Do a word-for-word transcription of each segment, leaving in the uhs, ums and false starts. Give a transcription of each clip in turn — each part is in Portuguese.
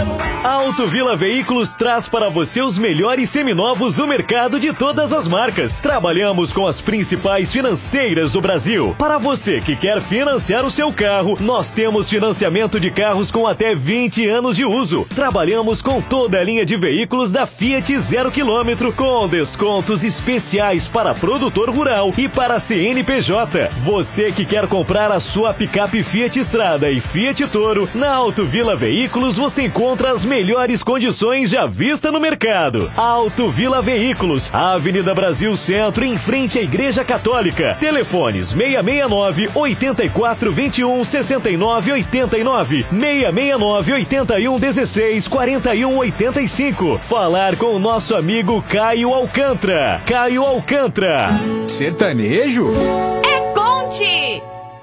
Auto Vila Veículos traz para você os melhores seminovos do mercado de todas as marcas. Trabalhamos com as principais financeiras do Brasil. Para você que quer financiar o seu carro, nós temos financiamento de carros com até vinte anos de uso. Trabalhamos com toda a linha de veículos da Fiat zero quilômetro, com descontos especiais para produtor rural e para C N P J. Você que quer comprar a sua picape Fiat Strada e Fiat Toro, na Auto Vila Veículos você encontra as melhores condições já vista no mercado. Auto Vila Veículos, Avenida Brasil Centro, em frente à Igreja Católica. Telefones seis seis nove, oito quatro dois um, seis nove oito nove, seis seis nove, oito um um seis, quatro um oito cinco. Falar com o nosso amigo Caio Alcântara. Caio Alcântara. Sertanejo? É Conte!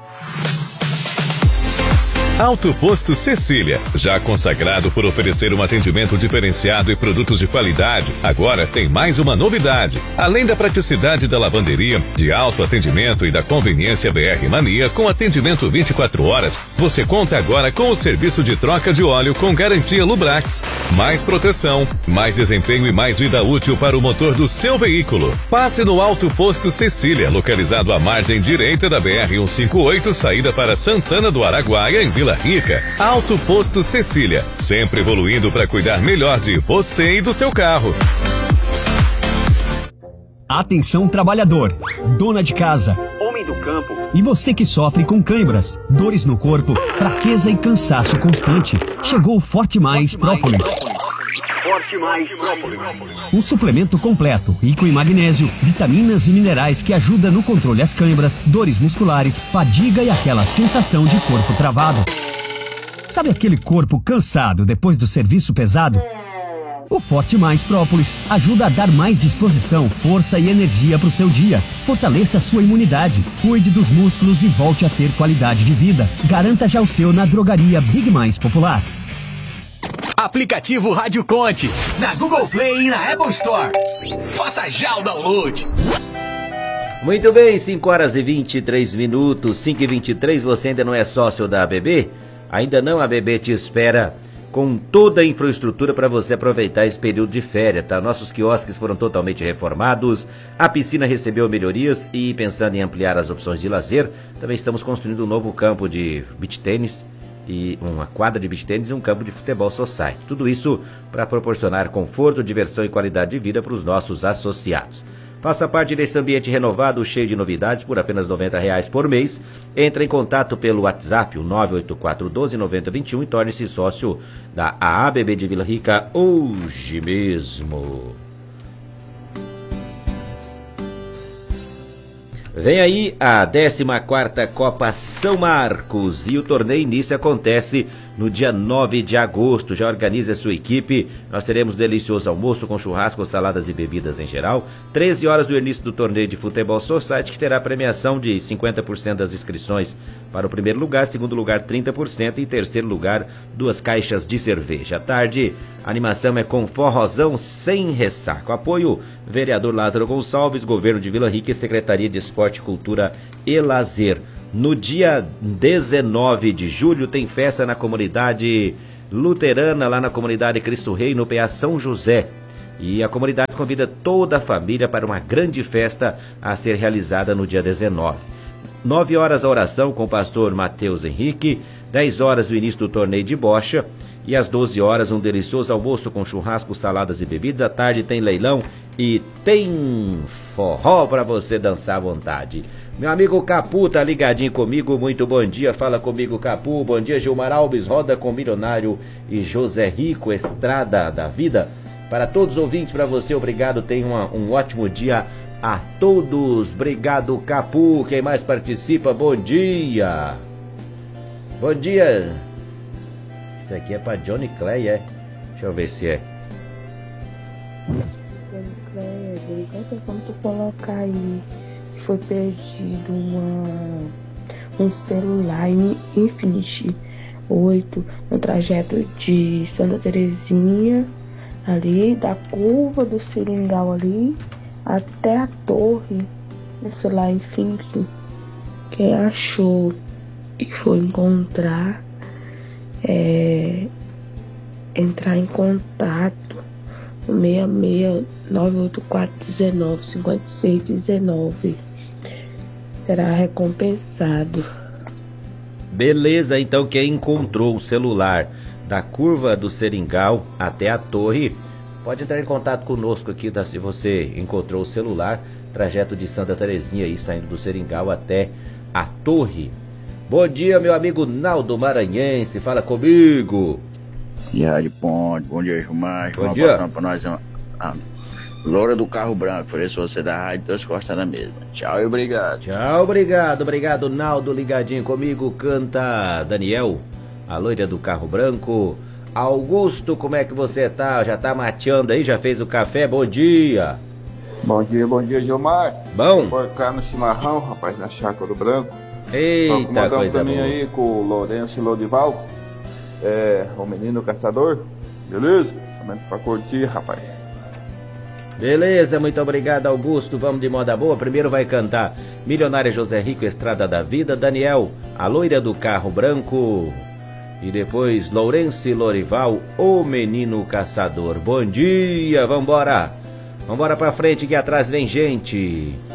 Alto Posto Cecília, já consagrado por oferecer um atendimento diferenciado e produtos de qualidade, agora tem mais uma novidade. Além da praticidade da lavanderia, de alto atendimento e da conveniência B R Mania com atendimento vinte e quatro horas, você conta agora com o serviço de troca de óleo com garantia Lubrax. Mais proteção, mais desempenho e mais vida útil para o motor do seu veículo. Passe no Alto Posto Cecília, localizado à margem direita da B R cento e cinquenta e oito, saída para Santana do Araguaia, em Vila Rica. Alto Posto Cecília, sempre evoluindo para cuidar melhor de você e do seu carro. Atenção trabalhador, dona de casa, homem do campo e você que sofre com câimbras, dores no corpo, fraqueza e cansaço constante. Chegou o Forte Mais Própolis. Forte Mais Própolis. Um suplemento completo, rico em magnésio, vitaminas e minerais que ajuda no controle das câimbras, dores musculares, fadiga e aquela sensação de corpo travado. Sabe aquele corpo cansado depois do serviço pesado? O Forte Mais Própolis ajuda a dar mais disposição, força e energia para o seu dia. Fortaleça a sua imunidade, cuide dos músculos e volte a ter qualidade de vida. Garanta já o seu na drogaria Big Mais Popular. Aplicativo Rádio Conte, na Google Play e na Apple Store. Faça já o download. Muito bem, cinco horas e vinte e três minutos, cinco e vinte e três, você ainda não é sócio da A B B? Ainda não, a B B te espera com toda a infraestrutura para você aproveitar esse período de férias, tá? Nossos quiosques foram totalmente reformados, a piscina recebeu melhorias e, pensando em ampliar as opções de lazer, também estamos construindo um novo campo de beach tênis e uma quadra de beach tênis e um campo de futebol society. Tudo isso para proporcionar conforto, diversão e qualidade de vida para os nossos associados. Faça parte desse ambiente renovado, cheio de novidades, por apenas noventa reais por mês. Entre em contato pelo WhatsApp, o nove oito quatro um dois, nove zero dois um, e torne-se sócio da A B B de Vila Rica hoje mesmo. Vem aí a décima quarta Copa São Marcos e o torneio início acontece no dia nove de agosto. Já organize a sua equipe. Nós teremos um delicioso almoço com churrasco, saladas e bebidas em geral. treze horas o início do torneio de futebol society, que terá premiação de cinquenta por cento das inscrições para o primeiro lugar, segundo lugar trinta por cento e terceiro lugar duas caixas de cerveja. À tarde, a animação é com forrozão sem ressaca. Apoio vereador Lázaro Gonçalves, governo de Vila Rica e Secretaria de Esporte, Cultura e Lazer. No dia dezenove de julho tem festa na comunidade luterana, lá na comunidade Cristo Rei, no P A São José. E a comunidade convida toda a família para uma grande festa a ser realizada no dia dezenove. nove horas a oração com o pastor Matheus Henrique, dez horas o início do torneio de bocha e às doze horas um delicioso almoço com churrasco, saladas e bebidas. À tarde tem leilão e tem forró para você dançar à vontade. Meu amigo Capu tá ligadinho comigo, muito bom dia, fala comigo Capu. Bom dia Gilmar Alves, roda com Milionário e José Rico, Estrada da Vida. Para todos os ouvintes, para você, obrigado, tenha uma, um ótimo dia a todos. Obrigado Capu, quem mais participa, bom dia. Bom dia. Isso aqui é para Johnny Clay, é? Deixa eu ver se é. Johnny Clay, vamos tu colocar aí que foi perdido uma, um celular Infinity oito no trajeto de Santa Terezinha, ali da curva do Seringal ali até a torre, um celular Infinity. Quem achou e foi encontrar, é, entrar em contato no seis seis nove oito quatro um nove cinco seis um nove. Será recompensado. Beleza, então quem encontrou o celular da curva do Seringal até a torre, pode entrar em contato conosco aqui, tá? Se você encontrou o celular, trajeto de Santa Terezinha aí, saindo do Seringal até a torre. Bom dia, meu amigo Naldo Maranhense, fala comigo. E aí, Ponte, bom dia, Gilmar. Bom dia. Pra nós, a, a loura do carro branco, ofereceu você da rádio, duas costas na mesma. Tchau e obrigado. Tchau, obrigado, obrigado, Naldo, ligadinho comigo, canta Daniel, a loira do carro branco. Augusto, como é que você tá? Já tá mateando aí? Já fez o café? Bom dia. Bom dia, bom dia, Gilmar. Bom. Por cá no chimarrão, rapaz, na Chácara do Branco. Eita, coisa também boa. aí com o Lourenço e Lodival, é, o menino caçador, beleza? Também pra curtir, rapaz. Beleza, muito obrigado, Augusto. Vamos de moda boa. Primeiro vai cantar Milionária José Rico, Estrada da Vida. Daniel, a loira do carro branco. E depois Lourenço e Lorival, o menino caçador. Bom dia, vambora. Vambora pra frente que atrás vem gente.